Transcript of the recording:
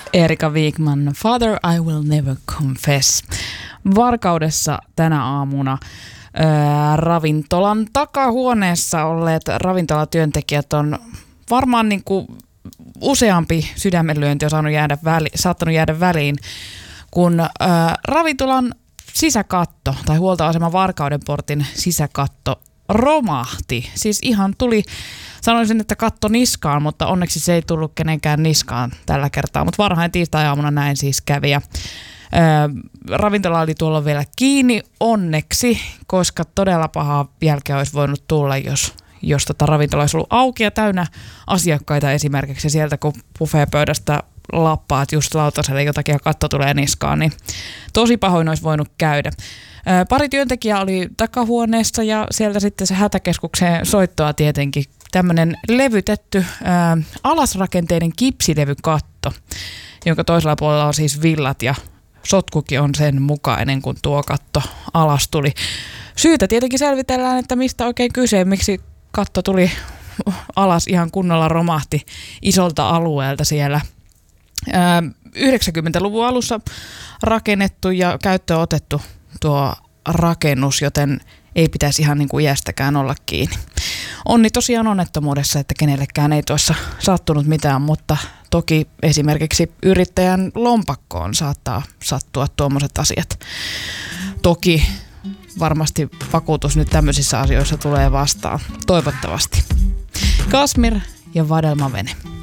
Erika Wigman, Father I Will Never Confess. Varkaudessa tänä aamuna ravintolan takahuoneessa olleet ravintolatyöntekijät on varmaan niin kuin useampi sydämenlyönti on saattanut jäädä väliin, kun ravintolan sisäkatto tai huoltoaseman Varkauden portin sisäkatto romahti. Siis ihan tuli, sanoisin, että katto niskaan, mutta onneksi se ei tullut kenenkään niskaan tällä kertaa. Mutta varhain tiistai-aamuna näin siis kävi. Ja ravintola oli tuolla vielä kiinni onneksi, koska todella pahaa jälkeä olisi voinut tulla, jos ravintola olisi ollut auki ja täynnä asiakkaita esimerkiksi. Sieltä kun buffeepöydästä lappaat just lautaselle jotakin ja katto tulee niskaan, niin tosi pahoin olisi voinut käydä. Pari työntekijää oli takahuoneessa ja sieltä sitten se hätäkeskukseen soittoa tietenkin. Tämmöinen levytetty alasrakenteinen kipsilevykatto, jonka toisella puolella on siis villat ja sotkukin on sen mukainen, kun tuo katto alas tuli. Syytä tietenkin selvitellään, että mistä oikein kyse, miksi katto tuli alas ihan kunnolla, romahti isolta alueelta siellä. 90-luvun alussa rakennettu ja käyttöön otettu tuo rakennus, joten ei pitäisi ihan niin kuin iästäkään olla kiinni. Onni tosiaan onnettomuudessa, että kenellekään ei tuossa sattunut mitään, mutta toki esimerkiksi yrittäjän lompakkoon saattaa sattua tuommoiset asiat. Toki varmasti vakuutus nyt tämmöisissä asioissa tulee vastaan, toivottavasti. Kasmir ja Vadelma Vene.